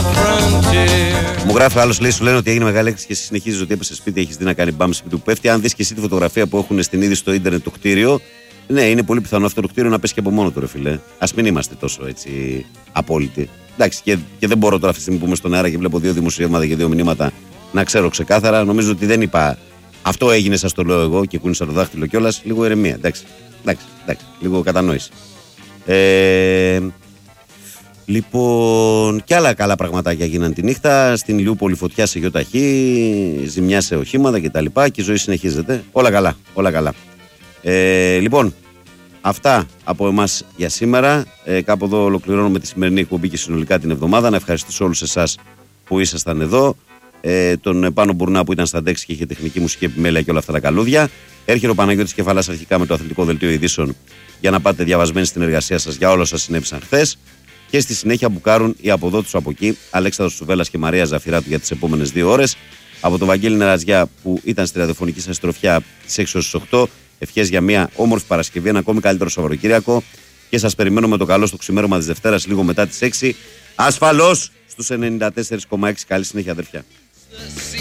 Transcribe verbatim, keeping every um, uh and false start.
Μου γράφει άλλο, λέει, σου λένε ότι έγινε μεγάλη έκρηξη και εσύ συνεχίζει ότι έπεσε σπίτι, έχει δει να κάνει μπαμ σπίτι που πέφτει. Αν δει και εσύ τη φωτογραφία που έχουν στην είδηση στο ίντερνετ το κτίριο, ναι, είναι πολύ πιθανό αυτό το κτίριο να πέσει και από μόνο του, ρε φιλέ. Ας μην είμαστε τόσο έτσι απόλυτοι. Εντάξει, και, και δεν μπορώ τώρα αυτή τη στιγμή που είμαι στον αέρα και βλέπω δύο δημοσιεύματα και δύο μηνύματα να ξέρω ξεκάθαρα. Νομίζω ότι δεν είπα αυτό έγινε, σας το λέω εγώ και κούνησα το δάχτυλο κιόλας. Λίγο ηρεμία, εντάξει. εντάξει, εντάξει λίγο κατανόηση. Ε, λοιπόν, και άλλα καλά πραγματάκια γίναν τη νύχτα. Στην Ηλιούπολη φωτιά σε γεωταχή, ζημιά σε οχήματα κτλ. Και, και η ζωή συνεχίζεται. Όλα καλά, όλα καλά. Ε, λοιπόν, αυτά από εμάς για σήμερα. Ε, κάπου εδώ ολοκληρώνουμε τη σημερινή εκπομπή και συνολικά την εβδομάδα. Να ευχαριστήσω όλους εσάς που ήσασταν εδώ. Ε, τον Πάνο Μπουρνά που ήταν στα ντεξ και είχε τεχνική μουσική επιμέλεια και όλα αυτά τα καλούδια. Έρχεται ο Παναγιώτης Κεφαλάς αρχικά με το αθλητικό δελτίο ειδήσεων για να πάτε διαβασμένοι στην εργασία σας για όλα όσα συνέβησαν χθες. Και στη συνέχεια μπουκάρουν οι από εδώ τους από εκεί, Αλέξανδρος Σουβέλλας και Μαρία Ζαφυράτου για τις επόμενες δύο ώρες. Από τον Βαγγέλη Νεραζιά που ήταν στη ραδιοφωνική σας στροφιά στις έξι ως τις οκτώ. Ευχές για μια όμορφη Παρασκευή, ένα ακόμη καλύτερο Σαββατοκύριακο. Και σας περιμένω με το καλό στο ξημέρωμα της Δευτέρας λίγο μετά τις έξι. Ασφαλώς στους ενενήντα τέσσερα κόμμα έξι. Καλή συνέχεια, αδερφιά.